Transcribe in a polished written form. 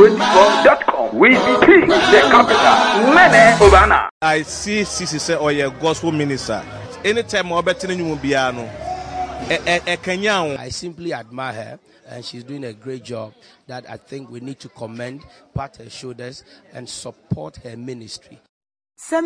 Ghana24.com. We speak the capital. Mene Obana. I see Sisi say or your gospel minister. Anytime I bet you will be I simply admire her, and she's doing a great job that I think we need to commend, pat her shoulders, and support her ministry.